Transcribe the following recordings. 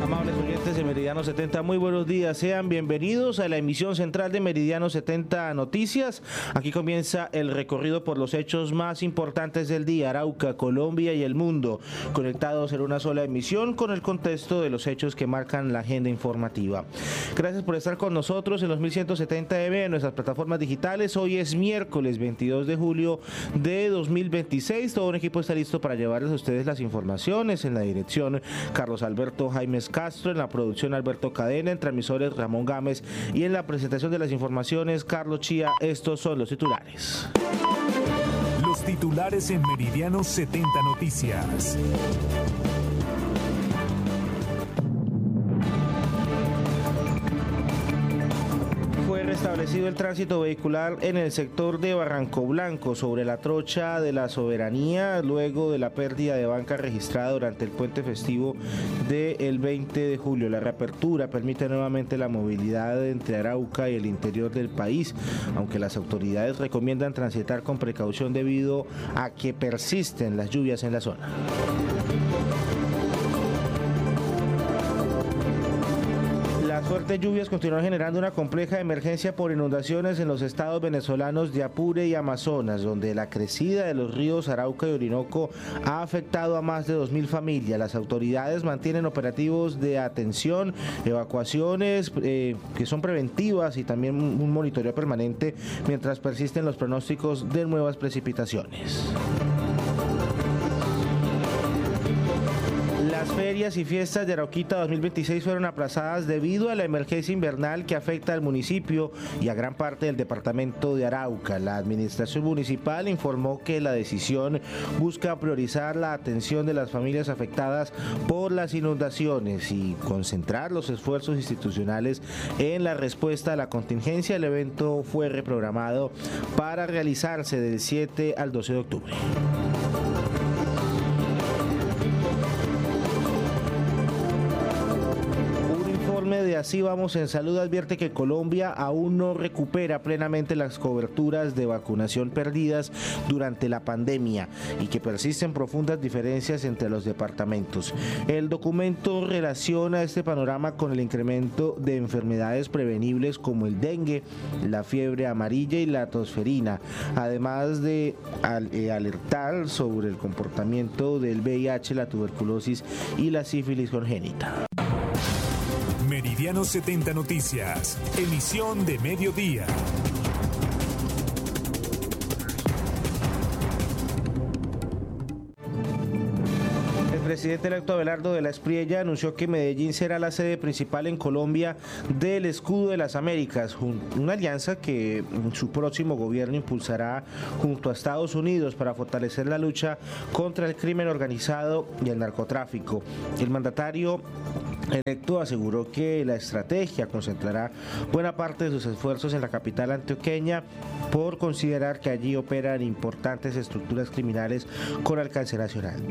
Amables oyentes de Meridiano 70, muy buenos días, sean bienvenidos a la emisión central de Meridiano 70 Noticias. Aquí comienza el recorrido por los hechos más importantes del día, Arauca, Colombia y el mundo, conectados en una sola emisión con el contexto de los hechos que marcan la agenda informativa. Gracias por estar con nosotros en los 1170M en nuestras plataformas digitales. Hoy es miércoles 22 de julio de 2026. Todo un equipo está listo para llevarles a ustedes las informaciones. En la dirección, Carlos Alberto Jaimes Castro, en la producción Alberto Cadena, en transmisores Ramón Gámez y en la presentación de las informaciones Carlos Chía. Estos son los titulares. Los titulares en Meridiano 70 Noticias. Establecido el tránsito vehicular en el sector de Barranco Blanco sobre la trocha de la Soberanía luego de la pérdida de banca registrada durante el puente festivo del 20 de julio. La reapertura permite nuevamente la movilidad entre Arauca y el interior del país, aunque las autoridades recomiendan transitar con precaución debido a que persisten las lluvias en la zona. Las fuertes lluvias continúan generando una compleja emergencia por inundaciones en los estados venezolanos de Apure y Amazonas, donde la crecida de los ríos Arauca y Orinoco ha afectado a más de 2.000 familias. Las autoridades mantienen operativos de atención, evacuaciones que son preventivas y también un monitoreo permanente mientras persisten los pronósticos de nuevas precipitaciones. Las ferias y fiestas de Arauquita 2026 fueron aplazadas debido a la emergencia invernal que afecta al municipio y a gran parte del departamento de Arauca. La administración municipal informó que la decisión busca priorizar la atención de las familias afectadas por las inundaciones y concentrar los esfuerzos institucionales en la respuesta a la contingencia. El evento fue reprogramado para realizarse del 7 al 12 de octubre. De Así Vamos en Salud advierte que Colombia aún no recupera plenamente las coberturas de vacunación perdidas durante la pandemia y que persisten profundas diferencias entre los departamentos. El documento relaciona este panorama con el incremento de enfermedades prevenibles como el dengue, la fiebre amarilla y la tosferina, además de alertar sobre el comportamiento del VIH, la tuberculosis y la sífilis congénita. Meridiano 70 Noticias, emisión de mediodía. El presidente electo Abelardo de la Espriella anunció que Medellín será la sede principal en Colombia del Escudo de las Américas, una alianza que su próximo gobierno impulsará junto a Estados Unidos para fortalecer la lucha contra el crimen organizado y el narcotráfico. El mandatario electo aseguró que la estrategia concentrará buena parte de sus esfuerzos en la capital antioqueña por considerar que allí operan importantes estructuras criminales con alcance nacional.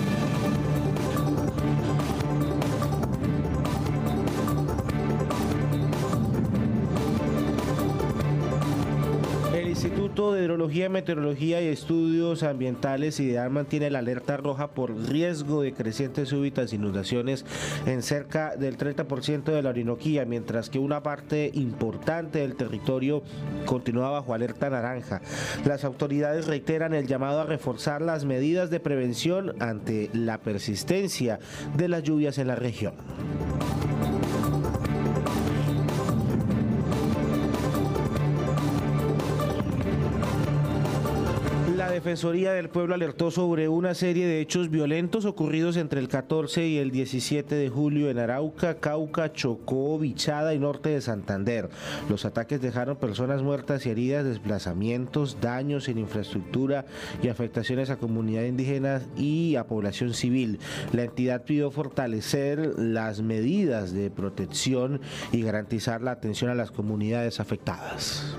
El Instituto de Hidrología, Meteorología y Estudios Ambientales IDEAM mantiene la alerta roja por riesgo de crecientes súbitas inundaciones en cerca del 30% de la Orinoquía, mientras que una parte importante del territorio continúa bajo alerta naranja. Las autoridades reiteran el llamado a reforzar las medidas de prevención ante la persistencia de las lluvias en la región. La Defensoría del Pueblo alertó sobre una serie de hechos violentos ocurridos entre el 14 y el 17 de julio en Arauca, Cauca, Chocó, Vichada y norte de Santander. Los ataques dejaron personas muertas y heridas, desplazamientos, daños en infraestructura y afectaciones a comunidades indígenas y a población civil. La entidad pidió fortalecer las medidas de protección y garantizar la atención a las comunidades afectadas.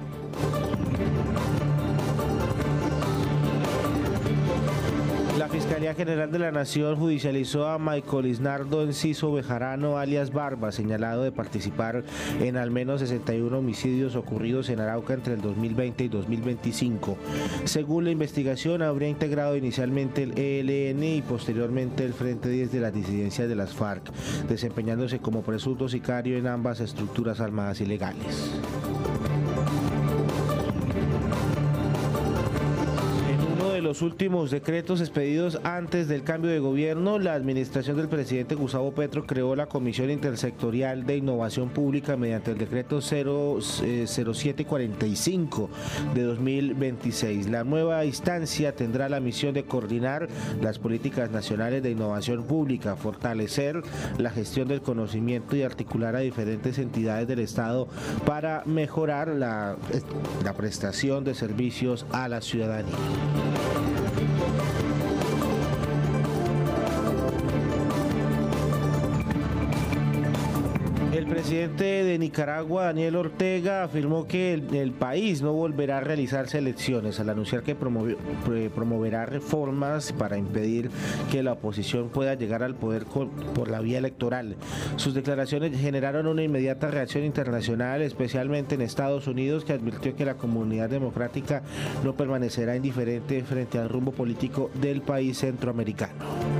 La Fiscalía Fiscalía General de la Nación judicializó a Michael Isnardo Enciso Bejarano, alias Barba, señalado de participar en al menos 61 homicidios ocurridos en Arauca entre el 2020 y 2025. Según la investigación, habría integrado inicialmente el ELN y posteriormente el Frente 10 de las disidencias de las FARC, desempeñándose como presunto sicario en ambas estructuras armadas ilegales. Los últimos decretos expedidos antes del cambio de gobierno, la administración del presidente Gustavo Petro creó la Comisión Intersectorial de Innovación Pública mediante el decreto 0745 de 2026. La nueva instancia tendrá la misión de coordinar las políticas nacionales de innovación pública, fortalecer la gestión del conocimiento y articular a diferentes entidades del Estado para mejorar la prestación de servicios a la ciudadanía. El presidente de Nicaragua, Daniel Ortega, afirmó que el país no volverá a realizarse elecciones al anunciar que promoverá reformas para impedir que la oposición pueda llegar al poder por la vía electoral. Sus declaraciones generaron una inmediata reacción internacional, especialmente en Estados Unidos, que advirtió que la comunidad democrática no permanecerá indiferente frente al rumbo político del país centroamericano.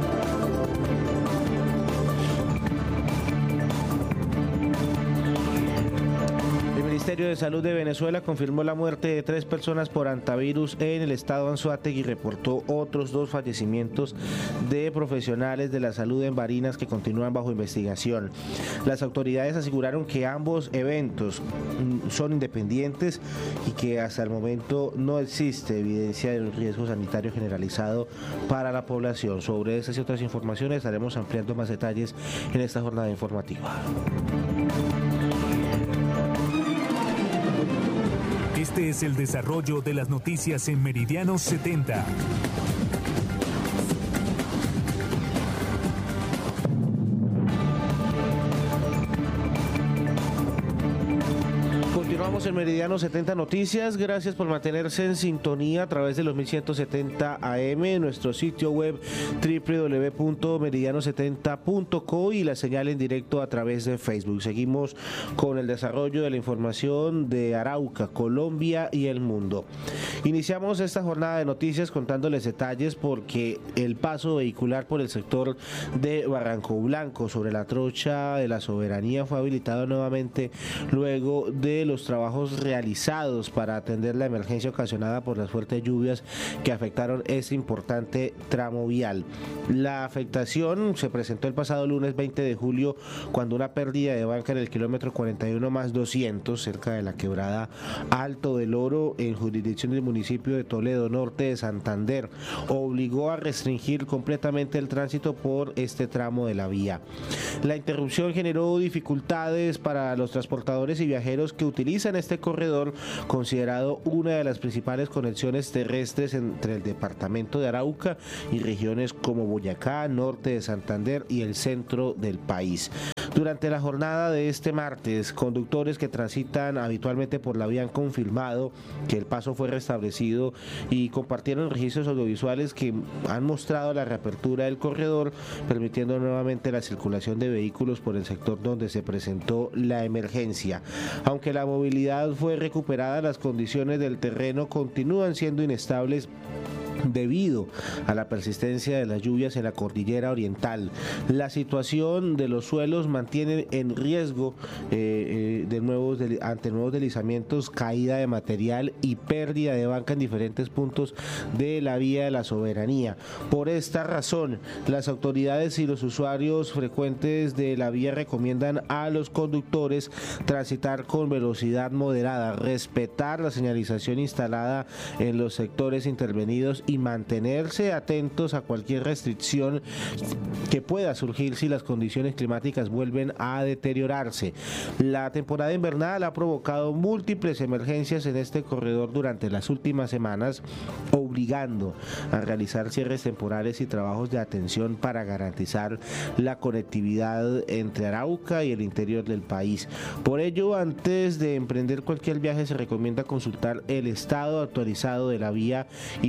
El Ministerio de Salud de Venezuela confirmó la muerte de 3 personas por hantavirus en el estado Anzoátegui y reportó otros 2 fallecimientos de profesionales de la salud en Barinas que continúan bajo investigación. Las autoridades aseguraron que ambos eventos son independientes y que hasta el momento no existe evidencia de un riesgo sanitario generalizado para la población. Sobre estas y otras informaciones estaremos ampliando más detalles en esta jornada informativa. Este es el desarrollo de las noticias en Meridiano 70. Continuamos en Meridiano 70 Noticias. Gracias por mantenerse en sintonía a través de los 1170 AM, nuestro sitio web www.meridiano70.co y la señal en directo a través de Facebook. Seguimos con el desarrollo de la información de Arauca, Colombia y el mundo. Iniciamos esta jornada de noticias contándoles detalles porque el paso vehicular por el sector de Barranco Blanco sobre la trocha de la Soberanía fue habilitado nuevamente luego de los trabajos realizados para atender la emergencia ocasionada por las fuertes lluvias que afectaron este importante tramo vial. La afectación se presentó el pasado lunes 20 de julio cuando una pérdida de banca en el kilómetro 41 más 200 cerca de la quebrada Alto del Oro en jurisdicción del municipio de Toledo, norte de Santander, obligó a restringir completamente el tránsito por este tramo de la vía. La interrupción generó dificultades para los transportadores y viajeros que utilizan este corredor, considerado una de las principales conexiones terrestres entre el departamento de Arauca y regiones como Boyacá, norte de Santander y el centro del país. Durante la jornada de este martes, conductores que transitan habitualmente por la vía han confirmado que el paso fue restablecido y compartieron registros audiovisuales que han mostrado la reapertura del corredor, permitiendo nuevamente la circulación de vehículos por el sector donde se presentó la emergencia. Aunque la movilidad fue recuperada, las condiciones del terreno continúan siendo inestables debido a la persistencia de las lluvias en la cordillera oriental. La situación de los suelos mantiene en riesgo ante nuevos deslizamientos, caída de material y pérdida de banca en diferentes puntos de la vía de la Soberanía. Por esta razón, las autoridades y los usuarios frecuentes de la vía recomiendan a los conductores transitar con velocidad moderada, respetar la señalización instalada en los sectores intervenidos y mantenerse atentos a cualquier restricción que pueda surgir si las condiciones climáticas vuelven a deteriorarse. La temporada invernal ha provocado múltiples emergencias en este corredor durante las últimas semanas, obligando a realizar cierres temporales y trabajos de atención para garantizar la conectividad entre Arauca y el interior del país. Por ello, antes de emprender cualquier viaje, se recomienda consultar el estado actualizado de la vía y seguir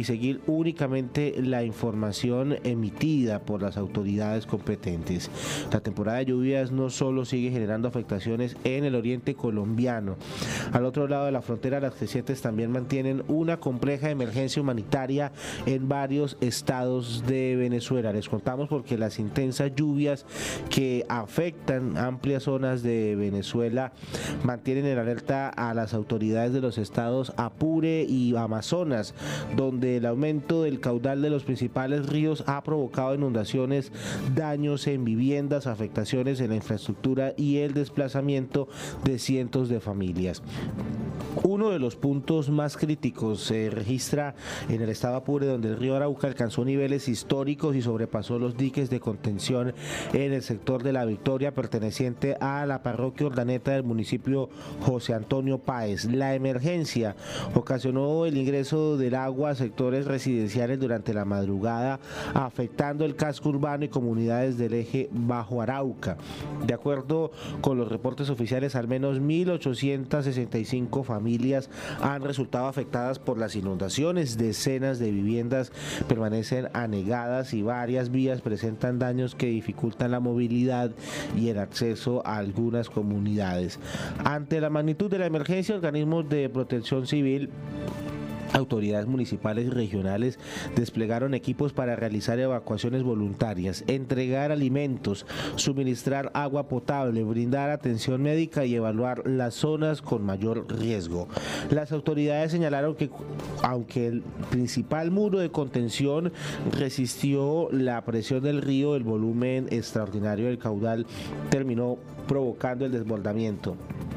únicamente la información emitida por las autoridades competentes. La temporada de lluvias no solo sigue generando afectaciones en el oriente colombiano. Al otro lado de la frontera, las crecientes también mantienen una compleja emergencia humanitaria en varios estados de Venezuela. Les contamos porque las intensas lluvias que afectan amplias zonas de Venezuela mantienen en alerta a las autoridades de los estados Apure y Amazonas, donde el aumento del caudal de los principales ríos ha provocado inundaciones, daños en viviendas, afectaciones en la infraestructura y el desplazamiento de cientos de familias. Uno de los puntos más críticos se registra en el estado Apure, donde el río Arauca alcanzó niveles históricos y sobrepasó los diques de contención en el sector de La Victoria, perteneciente a la parroquia Urdaneta del municipio José Antonio Páez. La emergencia ocasionó el ingreso del agua a sectores residenciales durante la madrugada, afectando el casco urbano y comunidades del eje Bajo Arauca. De acuerdo con los reportes oficiales, al menos 1.865 familias han resultado afectadas por las inundaciones. Decenas de viviendas permanecen anegadas y varias vías presentan daños que dificultan la movilidad y el acceso a algunas comunidades. Ante la magnitud de la emergencia, organismos de protección civil, autoridades municipales y regionales desplegaron equipos para realizar evacuaciones voluntarias, entregar alimentos, suministrar agua potable, brindar atención médica y evaluar las zonas con mayor riesgo. Las autoridades señalaron que aunque el principal muro de contención resistió la presión del río, el volumen extraordinario del caudal terminó provocando el desbordamiento.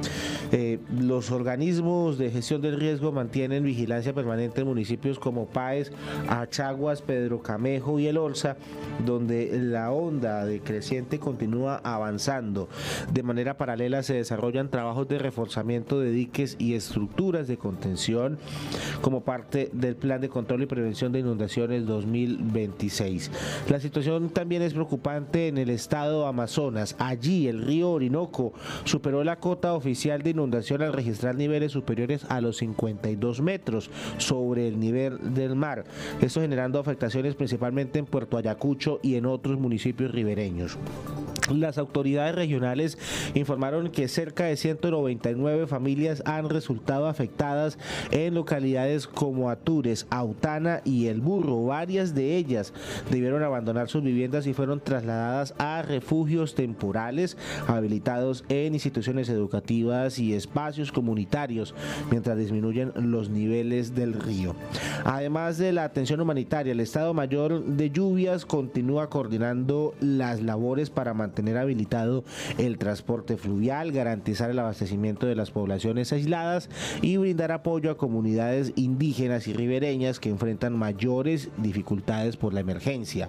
Los organismos de gestión del riesgo mantienen vigilancia permanente en municipios como Páez, Achaguas, Pedro Camejo y El Orza, donde la onda decreciente continúa avanzando. De manera paralela se desarrollan trabajos de reforzamiento de diques y estructuras de contención como parte del Plan de Control y Prevención de Inundaciones 2026. La situación también es preocupante en el estado Amazonas. Allí el río Orinoco superó la cota oficial de inundación al registrar niveles superiores a los 52 metros sobre el nivel del mar. Esto generando afectaciones principalmente en Puerto Ayacucho y en otros municipios ribereños. Las autoridades regionales informaron que cerca de 199 familias han resultado afectadas en localidades como Atures, Autana y El Burro. Varias de ellas debieron abandonar sus viviendas y fueron trasladadas a refugios temporales habilitados en instituciones educativas y espacios comunitarios, mientras disminuyen los niveles del río. Además de la atención humanitaria, el Estado Mayor de Lluvias continúa coordinando las labores para mantener habilitado el transporte fluvial, garantizar el abastecimiento de las poblaciones aisladas y brindar apoyo a comunidades indígenas y ribereñas que enfrentan mayores dificultades por la emergencia.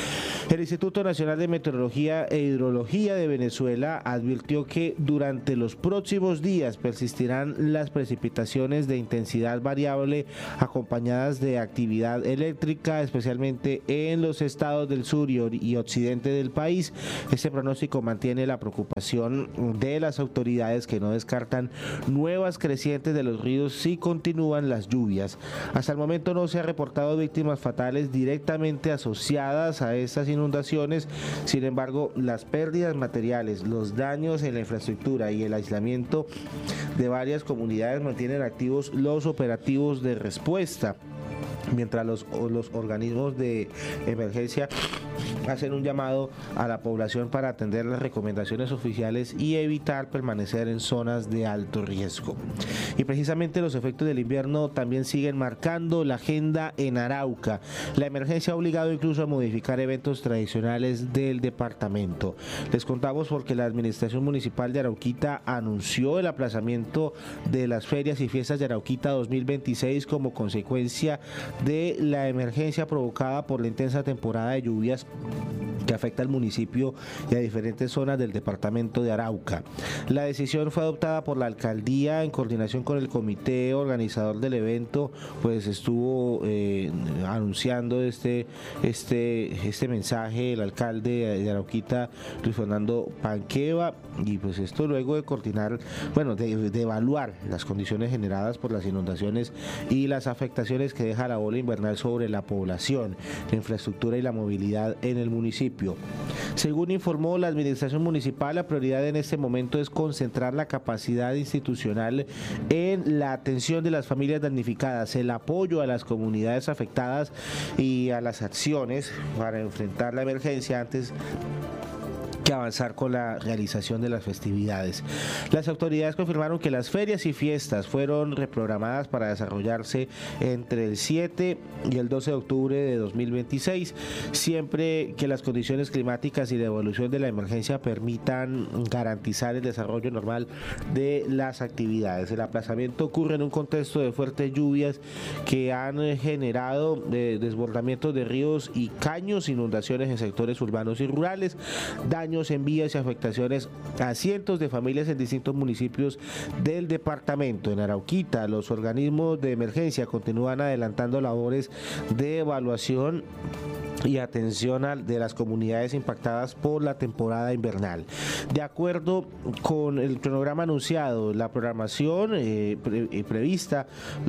El Instituto Nacional de Meteorología e Hidrología de Venezuela advirtió que durante los próximos días persistirán las precipitaciones de intensidad variable acompañadas de actividad eléctrica, especialmente en los estados del sur y occidente del país. Este pronóstico mantiene la preocupación de las autoridades, que no descartan nuevas crecientes de los ríos si continúan las lluvias. Hasta el momento no se ha reportado víctimas fatales directamente asociadas a estas inundaciones. Sin embargo, las pérdidas materiales, los daños en la infraestructura y el aislamiento de varias comunidades mantienen activos los operativos de respuesta, mientras los organismos de emergencia hacen un llamado a la población para atender las recomendaciones oficiales y evitar permanecer en zonas de alto riesgo. Y precisamente los efectos del invierno también siguen marcando la agenda en Arauca. La emergencia ha obligado incluso a modificar eventos tradicionales del departamento. Les contamos porque la Administración Municipal de Arauquita anunció el aplazamiento de las ferias y fiestas de Arauquita 2026 como consecuencia de la emergencia provocada por la intensa temporada de lluvias que que afecta al municipio y a diferentes zonas del departamento de Arauca. La decisión fue adoptada por la alcaldía en coordinación con el comité organizador del evento, pues estuvo anunciando este mensaje el alcalde de Arauquita, Luis Fernando Panqueva, y pues esto luego de coordinar, de evaluar las condiciones generadas por las inundaciones y las afectaciones que deja la ola invernal sobre la población, la infraestructura y la movilidad en el municipio. Según informó la administración municipal, la prioridad en este momento es concentrar la capacidad institucional en la atención de las familias damnificadas, el apoyo a las comunidades afectadas y a las acciones para enfrentar la emergencia antes que avanzar con la realización de las festividades. Las autoridades confirmaron que las ferias y fiestas fueron reprogramadas para desarrollarse entre el 7 y el 12 de octubre de 2026, siempre que las condiciones climáticas y la evolución de la emergencia permitan garantizar el desarrollo normal de las actividades. El aplazamiento ocurre en un contexto de fuertes lluvias que han generado desbordamientos de ríos y caños, inundaciones en sectores urbanos y rurales, daños en vías y afectaciones a cientos de familias en distintos municipios del departamento. En Arauquita, los organismos de emergencia continúan adelantando labores de evaluación y atención de las comunidades impactadas por la temporada invernal. De acuerdo con el cronograma anunciado, la programación prevista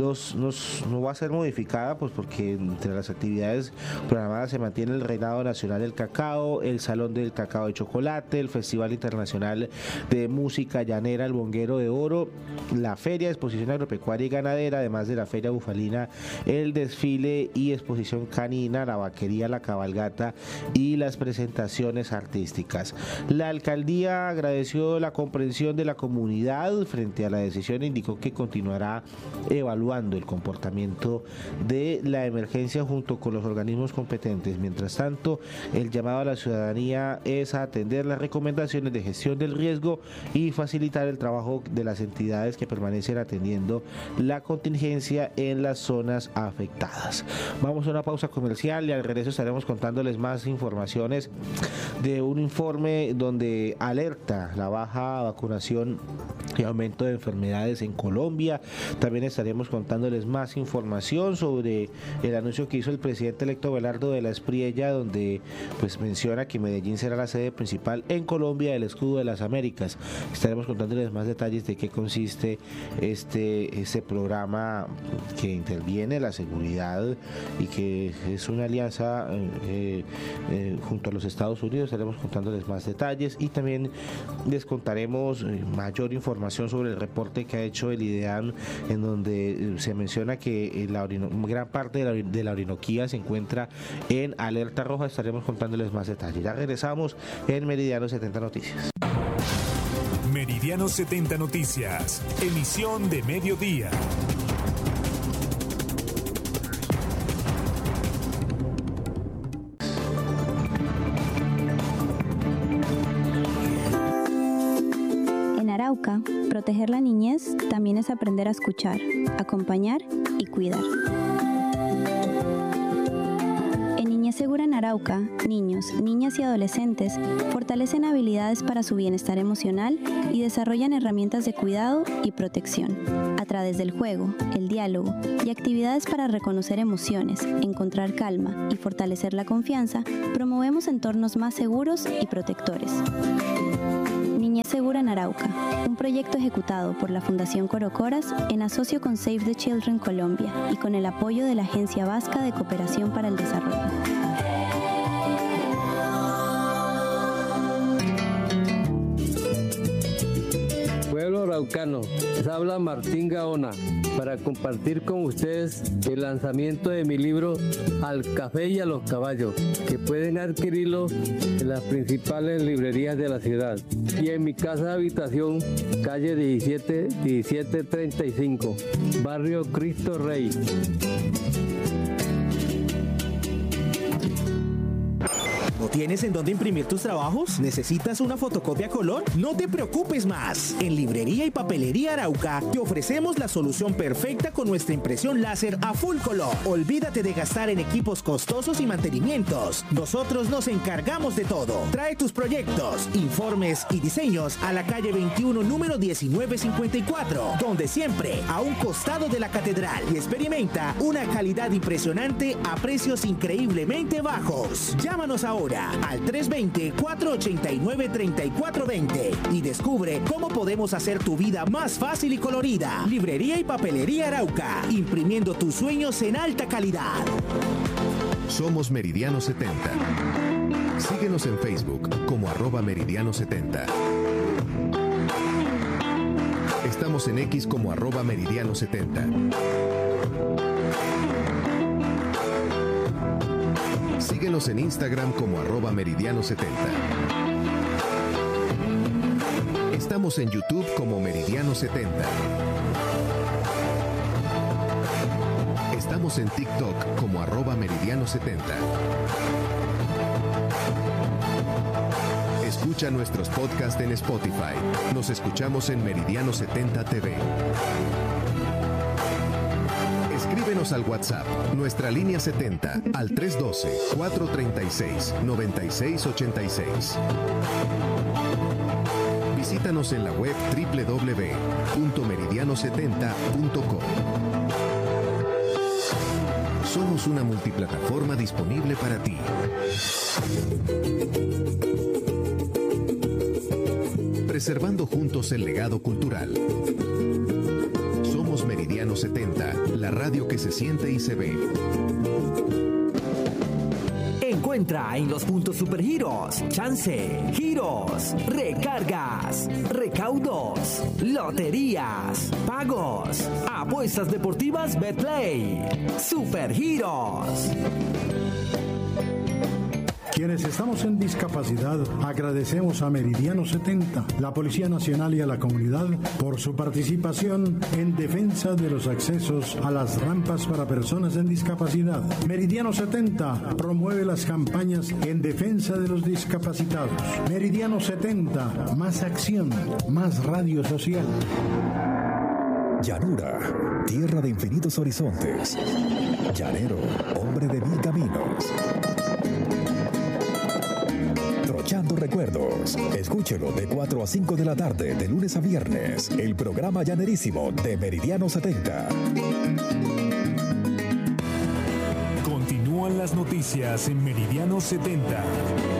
no va a ser modificada, pues porque entre las actividades programadas se mantiene el Reinado Nacional del Cacao, el Salón del Cacao de Chocolate, el Festival Internacional de Música Llanera, el Bonguero de Oro, la Feria de Exposición Agropecuaria y Ganadera, además de la Feria Bufalina, el desfile y exposición canina, la vaquería, la cabalgata y las presentaciones artísticas. La alcaldía agradeció la comprensión de la comunidad frente a la decisión e indicó que continuará evaluando el comportamiento de la emergencia junto con los organismos competentes. Mientras tanto, el llamado a la ciudadanía es a atender las recomendaciones de gestión del riesgo y facilitar el trabajo de las entidades que permanecen atendiendo la contingencia en las zonas afectadas. Vamos a una pausa comercial y al regreso estaremos contándoles más informaciones de un informe donde alerta la baja vacunación y aumento de enfermedades en Colombia. También estaremos contándoles más información sobre el anuncio que hizo el presidente electo Belardo de la Espriella, donde pues menciona que Medellín será la sede principal en Colombia del Escudo de las Américas. Estaremos contándoles más detalles de qué consiste este programa que interviene la seguridad y que es una alianza junto a los Estados Unidos. Estaremos contándoles más detalles y también les contaremos mayor información sobre el reporte que ha hecho el IDEAM, en donde se menciona que gran parte de la Orinoquía se encuentra en alerta roja. Estaremos contándoles más detalles. Ya regresamos en Meridiano 70 Noticias. Meridiano 70 Noticias, emisión de mediodía. Proteger la niñez también es aprender a escuchar, acompañar y cuidar. En Niñez Segura en Arauca, niños, niñas y adolescentes fortalecen habilidades para su bienestar emocional y desarrollan herramientas de cuidado y protección. A través del juego, el diálogo y actividades para reconocer emociones, encontrar calma y fortalecer la confianza, promovemos entornos más seguros y protectores. Niñez Segura en Arauca, un proyecto ejecutado por la Fundación Corocoras en asocio con Save the Children Colombia y con el apoyo de la Agencia Vasca de Cooperación para el Desarrollo. Pueblo araucano, les habla Martín Gaona para compartir con ustedes el lanzamiento de mi libro Al Café y a los Caballos, que pueden adquirirlo en las principales librerías de la ciudad y en mi casa de habitación, calle 1735, barrio Cristo Rey. tienes en dónde imprimir tus trabajos? ¿Necesitas una fotocopia a color? No te preocupes más. En Librería y Papelería Arauca te ofrecemos la solución perfecta con nuestra impresión láser a full color. Olvídate de gastar en equipos costosos y mantenimientos. Nosotros nos encargamos de todo. Trae tus proyectos, informes y diseños a la calle 21, número 1954, donde siempre a un costado de la catedral, y experimenta una calidad impresionante a precios increíblemente bajos. Llámanos ahora al 320-489-3420 y descubre cómo podemos hacer tu vida más fácil y colorida. Librería y Papelería Arauca, imprimiendo tus sueños en alta calidad. Somos Meridiano 70. Síguenos en Facebook como @Meridiano70. Estamos en X como @Meridiano70. Síguenos en Instagram como @Meridiano70. Estamos en YouTube como Meridiano70. Estamos en TikTok como @Meridiano70. Escucha nuestros podcasts en Spotify. Nos escuchamos en Meridiano 70 TV. Escríbenos al WhatsApp, nuestra línea 70, al 312-436-9686. Visítanos en la web www.meridiano70.com. Somos una multiplataforma disponible para ti. Preservando juntos el legado cultural. Somos Meridiano 70, la radio que se siente y se ve. Encuentra en los puntos Supergiros, chance, giros, recargas, recaudos, loterías, pagos, apuestas deportivas Betplay. Supergiros. Quienes estamos en discapacidad, agradecemos a Meridiano 70, la Policía Nacional y a la comunidad por su participación en defensa de los accesos a las rampas para personas en discapacidad. Meridiano 70 promueve las campañas en defensa de los discapacitados. Meridiano 70, más acción, más radio social. Llanura, tierra de infinitos horizontes. Llanero, hombre de 1000 caminos. Trochando recuerdos. Escúchelo de 4 a 5 de la tarde, de lunes a viernes. El programa llanerísimo de Meridiano 70. Continúan las noticias en Meridiano 70.